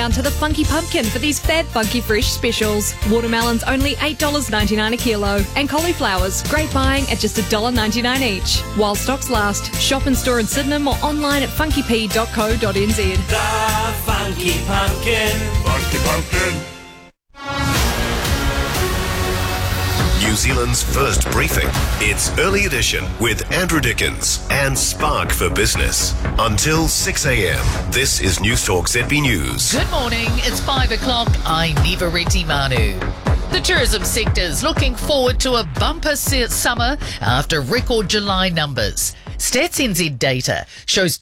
Down to the Funky Pumpkin for these Fab Funky Fresh specials. Watermelons only $8.99 a kilo, and cauliflowers great buying at just $1.99 each. While stocks last, shop in store in Sydenham or online at funkyp.co.nz. The Funky Pumpkin. Funky Pumpkin. New Zealand's first briefing. It's Early Edition with Andrew Dickens and Spark for Business. Until 6 a.m, this is Newstalk ZB News. Good morning, it's 5 o'clock. I'm Neva Manu. The tourism sector's looking forward to a bumper summer after record July numbers. Stats NZ data shows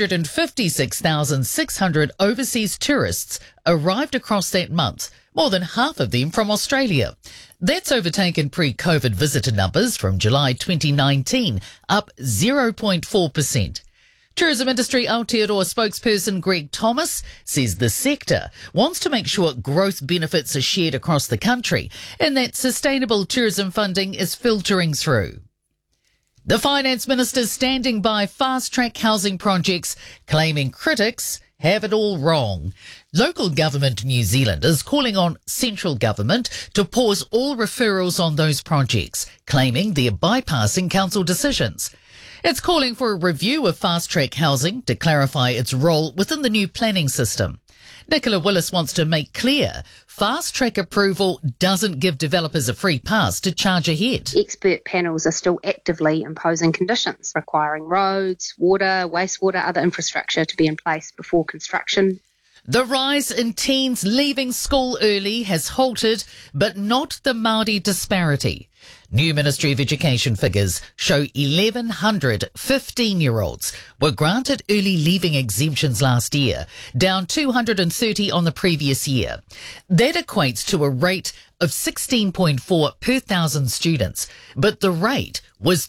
256,600 overseas tourists arrived across that month, more than half of them from Australia. That's overtaken pre-COVID visitor numbers from July 2019, up 0.4%. Tourism Industry Aotearoa spokesperson Greg Thomas says the sector wants to make sure growth benefits are shared across the country and that sustainable tourism funding is filtering through. The Finance Minister's standing by fast-track housing projects, claiming critics have it all wrong. Local government New Zealand is calling on central government to pause all referrals on those projects, claiming they're bypassing council decisions. It's calling for a review of fast-track housing to clarify its role within the new planning system. Nicola Willis wants to make clear fast-track approval doesn't give developers a free pass to charge ahead. Expert panels are still actively imposing conditions, requiring roads, water, wastewater, other infrastructure to be in place before construction. The rise in teens leaving school early has halted, but not the Māori disparity. New Ministry of Education figures show 1,100 15-year-olds were granted early leaving exemptions last year, down 230 on the previous year. That equates to a rate of 16.4 per thousand students, but the rate was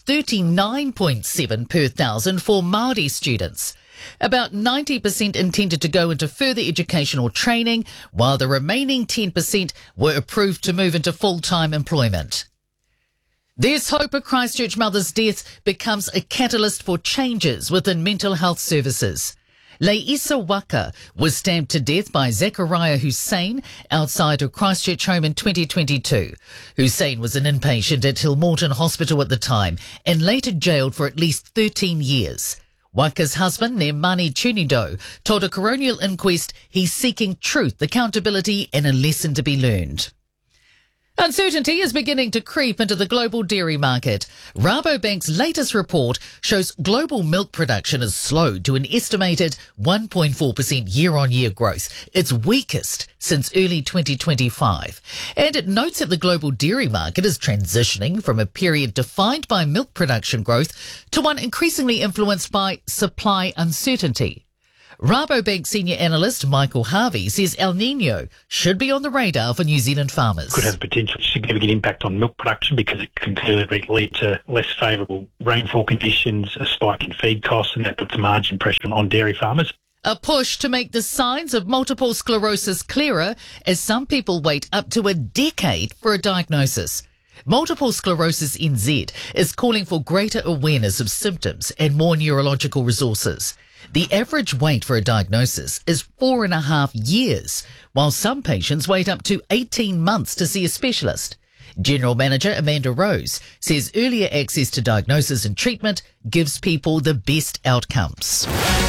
39.7 per thousand for Māori students. About 90% intended to go into further education or training, while the remaining 10% were approved to move into full-time employment. There's hope a Christchurch mother's death becomes a catalyst for changes within mental health services. Leisa Waka was stabbed to death by Zachariah Hussein outside her Christchurch home in 2022. Hussein was an inpatient at Hillmorton Hospital at the time and later jailed for at least 13 years. Waka's husband, Nemani Chunido, told a coronial inquest he's seeking truth, accountability and a lesson to be learned. Uncertainty is beginning to creep into the global dairy market. Rabobank's latest report shows global milk production has slowed to an estimated 1.4% year-on-year growth, its weakest since early 2025. And it notes that the global dairy market is transitioning from a period defined by milk production growth to one increasingly influenced by supply uncertainty. Rabobank senior analyst Michael Harvey says El Niño should be on the radar for New Zealand farmers. Could have a potential significant impact on milk production because it can clearly lead to less favourable rainfall conditions, a spike in feed costs, and that puts margin pressure on dairy farmers. A push to make the signs of multiple sclerosis clearer as some people wait up to a decade for a diagnosis. Multiple Sclerosis NZ is calling for greater awareness of symptoms and more neurological resources. The average wait for a diagnosis is 4.5 years, while some patients wait up to 18 months to see a specialist. General Manager Amanda Rose says earlier access to diagnosis and treatment gives people the best outcomes.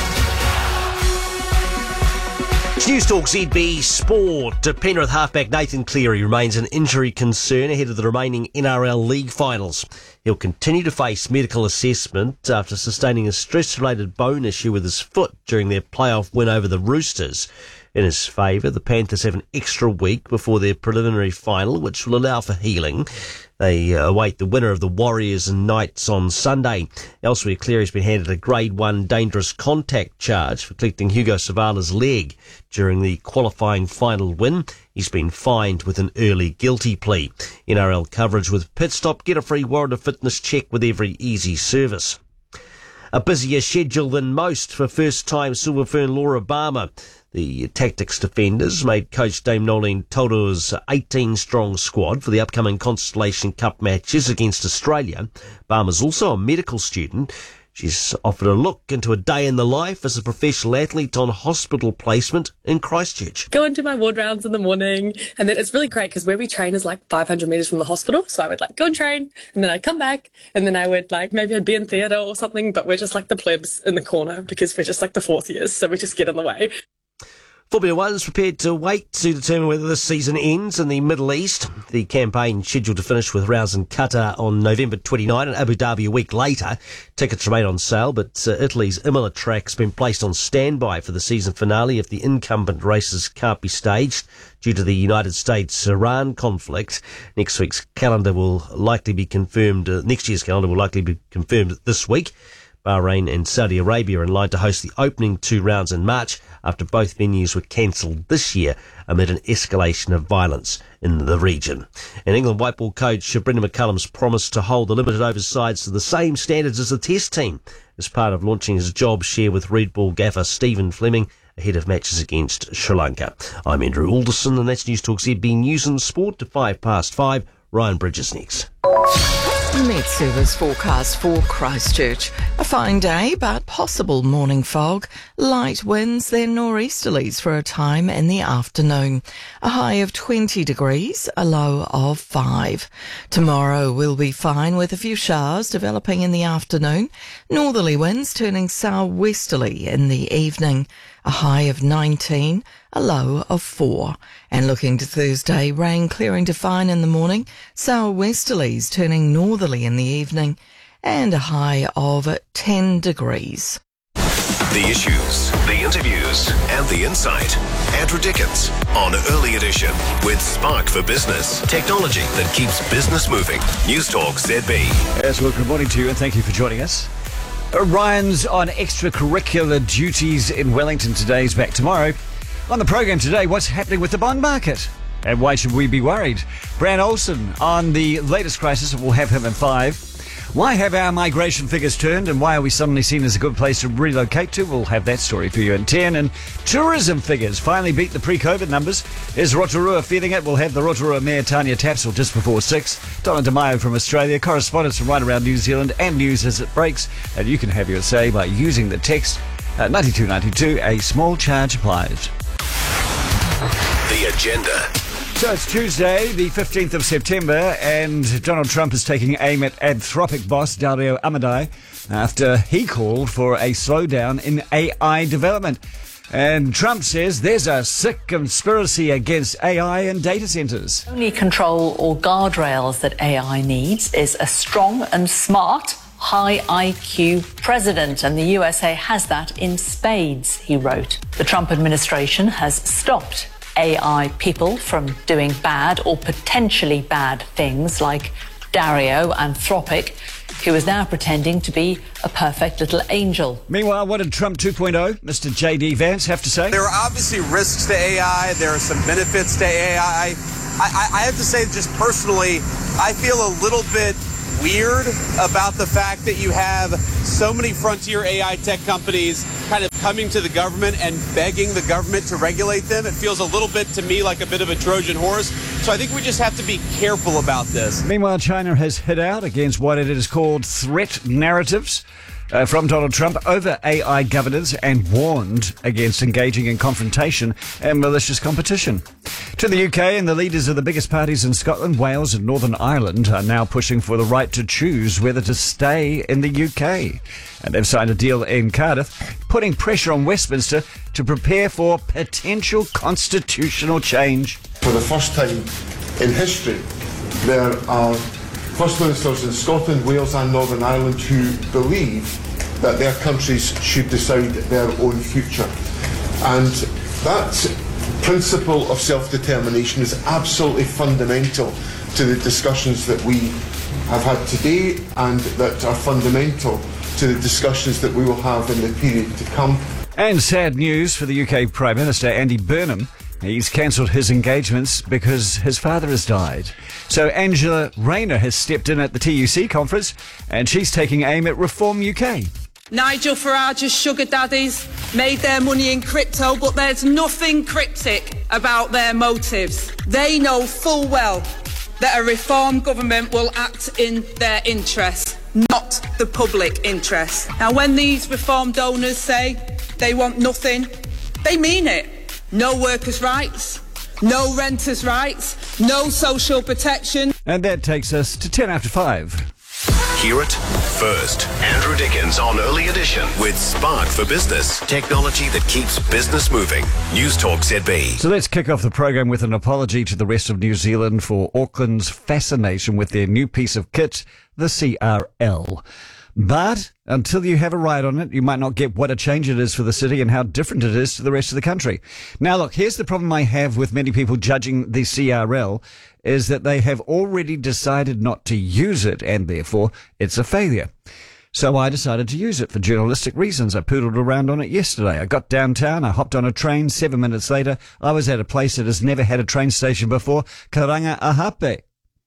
Newstalk ZB Sport. Penrith halfback Nathan Cleary remains an injury concern ahead of the remaining NRL League finals. He'll continue to face medical assessment after sustaining a stress-related bone issue with his foot during their playoff win over the Roosters. In his favour, the Panthers have an extra week before their preliminary final, which will allow for healing. They await the winner of the Warriors and Knights on Sunday. Elsewhere, Cleary's been handed a Grade 1 dangerous contact charge for collecting Hugo Savala's leg during the qualifying final win. He's been fined with an early guilty plea. NRL coverage with Pit Stop. Get a free warrant of fitness check with every easy service. A busier schedule than most for first-time Silver Fern Laura Barmer. The Tactics defenders made coach Dame Nolene Taurua's 18-strong squad for the upcoming Constellation Cup matches against Australia. Barmer's also a medical student. She's offered a look into a day in the life as a professional athlete on hospital placement in Christchurch. Go and do my ward rounds in the morning, and then it's really great because where we train is like 500 metres from the hospital, so I would like go and train, and then I'd come back, and then I would like maybe I'd be in theatre or something, but we're just like the plebs in the corner because we're just like the fourth years, so we just get in the way. Formula One is prepared to wait to determine whether this season ends in the Middle East. The campaign scheduled to finish with rounds in Qatar on November 29 and Abu Dhabi a week later. Tickets remain on sale, but Italy's Imola track has been placed on standby for the season finale if the incumbent races can't be staged due to the United States-Iran conflict. Next year's calendar will likely be confirmed this week. Bahrain and Saudi Arabia are in line to host the opening 2 rounds in March after both venues were cancelled this year amid an escalation of violence in the region. And England white ball coach Brendan McCullum's promised to hold the limited overs sides to the same standards as the Test team as part of launching his job share with red ball gaffer Stephen Fleming ahead of matches against Sri Lanka. I'm Andrew Alderson, and that's News Talk ZB News and Sport to 5:05. Ryan Bridges next. Met Service forecast for Christchurch. A fine day, but possible morning fog. Light winds, then nor'easterlies for a time in the afternoon. A high of 20 degrees, a low of 5. Tomorrow will be fine with a few showers developing in the afternoon. Northerly winds turning southwesterly in the evening. A high of 19, a low of 4. And looking to Thursday, rain clearing to fine in the morning, southwesterlies turning northerly in the evening, and a high of 10 degrees. The issues, the interviews, and the insight. Andrew Dickens on Early Edition with Spark for Business. Technology that keeps business moving. News Talk ZB. Yes, well, good morning to you and thank you for joining us. Ryan's on extracurricular duties in Wellington today. He's back tomorrow. On the program today, what's happening with the bond market? And why should we be worried? Bran Olsen on the latest crisis. We'll have him in 5. Why have our migration figures turned and why are we suddenly seen as a good place to relocate to? We'll have that story for you in 10. And tourism figures finally beat the pre-COVID numbers. Is Rotorua feeling it? We'll have the Rotorua Mayor Tanya Tapsell just before 6. Donna DeMaio from Australia, correspondents from right around New Zealand and news as it breaks. And you can have your say by using the text 9292. A small charge applies. The agenda. So it's Tuesday, the 15th of September, and Donald Trump is taking aim at Anthropic boss Dario Amodei after he called for a slowdown in AI development. And Trump says there's a sick conspiracy against AI and data centers. The only control or guardrails that AI needs is a strong and smart, high IQ president, and the USA has that in spades, he wrote. The Trump administration has stopped AI people from doing bad or potentially bad things like Dario Anthropic, who is now pretending to be a perfect little angel. Meanwhile, what did Trump 2.0, Mr. J.D. Vance, have to say? There are obviously risks to AI. There are some benefits to AI. I have to say, just personally, I feel a little bit weird about the fact that you have so many frontier AI tech companies kind of coming to the government and begging the government to regulate them. It feels a little bit to me like a bit of a Trojan horse. So I think we just have to be careful about this. Meanwhile, China has hit out against what it is called threat narratives from Donald Trump over AI governance and warned against engaging in confrontation and malicious competition. To the UK, and the leaders of the biggest parties in Scotland, Wales and Northern Ireland are now pushing for the right to choose whether to stay in the UK. And they've signed a deal in Cardiff, putting pressure on Westminster to prepare for potential constitutional change. For the first time in history, there are First Ministers in Scotland, Wales and Northern Ireland who believe that their countries should decide their own future. And that principle of self-determination is absolutely fundamental to the discussions that we have had today and that are fundamental to the discussions that we will have in the period to come. And sad news for the UK Prime Minister, Andy Burnham. He's cancelled his engagements because his father has died. So Angela Rayner has stepped in at the TUC conference and she's taking aim at Reform UK. Nigel Farage's sugar daddies made their money in crypto, but there's nothing cryptic about their motives. They know full well that a Reform government will act in their interests. not the public interest. Now, when these reform donors say they want nothing, they mean it. No workers' rights, no renters' rights, no social protection. And that takes us to 10 after 5. Hear it first. Andrew Dickens on Early Edition with Spark for Business. Technology that keeps business moving. News Talk ZB. So let's kick off the program with an apology to the rest of New Zealand for Auckland's fascination with their new piece of kit, the CRL. But until you have a ride on it, you might not get what a change it is for the city and how different it is to the rest of the country. Now, look, here's the problem I have with many people judging the CRL is that they have already decided not to use it, and therefore it's a failure. So I decided to use it for journalistic reasons. I poodled around on it yesterday. I got downtown, I hopped on a train. 7 minutes later, I was at a place that has never had a train station before, Karanga Ahape.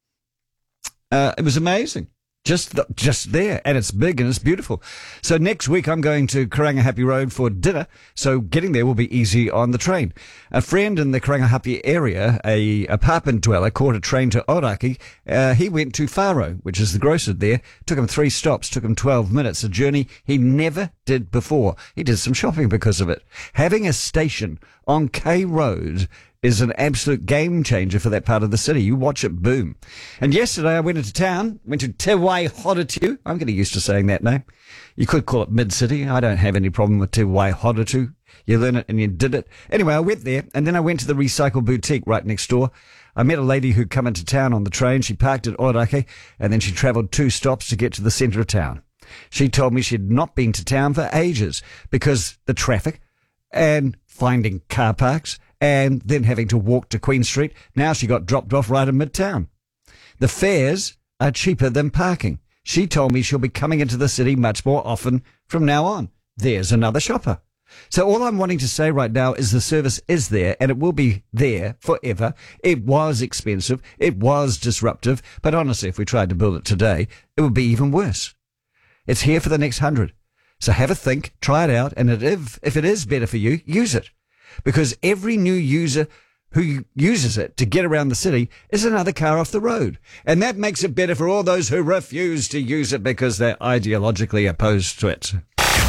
It was amazing. Just there, and it's big and it's beautiful. So next week I'm going to Karangahape Road for dinner, so getting there will be easy on the train. A friend in the Karangahape area, a apartment dweller, caught a train to Oraki. He went to Faro, which is the grocer there. Took him 3 stops, took him 12 minutes, a journey he never did before. He did some shopping because of it. Having a station on K Road is an absolute game changer for that part of the city. You watch it boom. And yesterday I went into town, went to Te Waihoretu. I'm getting used to saying that name. You could call it Mid-City. I don't have any problem with Te Waihoretu. You learn it and you did it. Anyway, I went there and then I went to the Recycle Boutique right next door. I met a lady who'd come into town on the train. She parked at Orake and then she travelled 2 stops to get to the centre of town. She told me she'd not been to town for ages because the traffic and finding car parks and then having to walk to Queen Street. Now she got dropped off right in Midtown. The fares are cheaper than parking. She told me she'll be coming into the city much more often from now on. There's another shopper. So all I'm wanting to say right now is the service is there and it will be there forever. It was expensive. It was disruptive. But honestly, if we tried to build it today, it would be even worse. It's here for the next 100. So have a think, try it out, and if it is better for you, use it. Because every new user who uses it to get around the city is another car off the road. And that makes it better for all those who refuse to use it because they're ideologically opposed to it.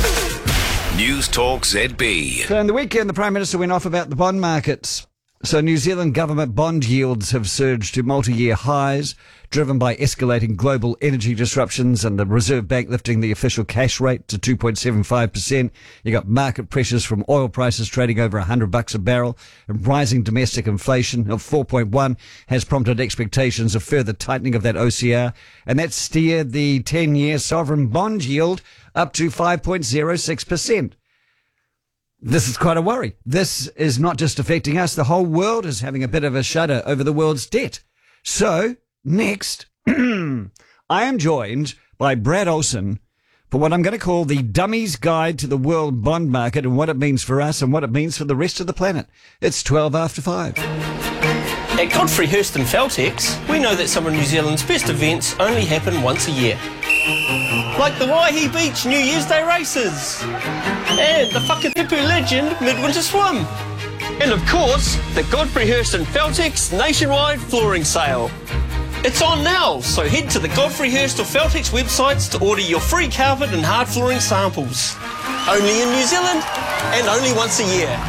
News Talk ZB. So in the weekend, the Prime Minister went off about the bond markets. So New Zealand government bond yields have surged to multi-year highs, driven by escalating global energy disruptions and the Reserve Bank lifting the official cash rate to 2.75%. You got market pressures from oil prices trading over $100 a barrel, and rising domestic inflation of 4.1 has prompted expectations of further tightening of that OCR, and that steered the 10-year sovereign bond yield up to 5.06%. This is quite a worry. This is not just affecting us. The whole world is having a bit of a shudder over the world's debt. So, next, I am joined by Brad Olsen for what I'm going to call the Dummy's Guide to the World Bond Market and what it means for us and what it means for the rest of the planet. It's 12 after 5. At Godfrey Hirst and Feltex, we know that some of New Zealand's best events only happen once a year. Like the Waihi Beach New Year's Day races, and the Whakatipu Legend Midwinter Swim, and of course, the Godfrey Hirst and Feltex nationwide flooring sale. It's on now, so head to the Godfrey Hirst or Feltex websites to order your free carpet and hard flooring samples. Only in New Zealand, and only once a year.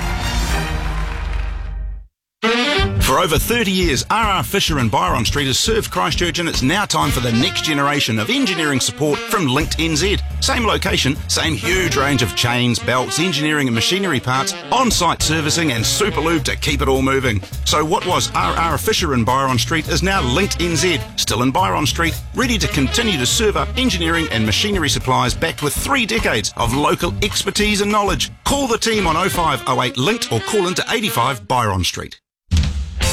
For over 30 years, R.R. Fisher and Byron Street has served Christchurch, and it's now time for the next generation of engineering support from Linked NZ. Same location, same huge range of chains, belts, engineering and machinery parts, on-site servicing and super lube to keep it all moving. So what was R.R. Fisher and Byron Street is now Linked NZ, still in Byron Street, ready to continue to serve up engineering and machinery supplies backed with 3 decades of local expertise and knowledge. Call the team on 0508 Linked or call into 85 Byron Street.